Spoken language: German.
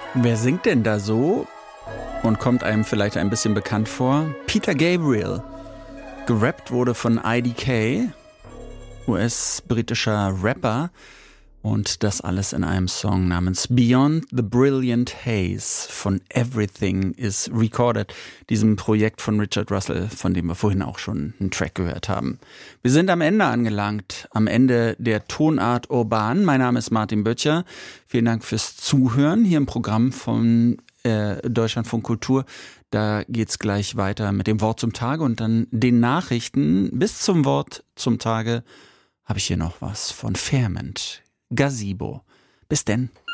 Wer singt denn da so und kommt einem vielleicht ein bisschen bekannt vor? Peter Gabriel. Gerappt wurde von IDK, US-britischer Rapper. Und das alles in einem Song namens Beyond the Brilliant Haze von Everything is Recorded, diesem Projekt von Richard Russell, von dem wir vorhin auch schon einen Track gehört haben. Wir sind am Ende angelangt, am Ende der Tonart Urban. Mein Name ist Martin Böttcher. Vielen Dank fürs Zuhören hier im Programm von Deutschlandfunk Kultur. Da geht's gleich weiter mit dem Wort zum Tage und dann den Nachrichten. Bis zum Wort zum Tage habe ich hier noch was von Fairment. Gazebo. Bis denn.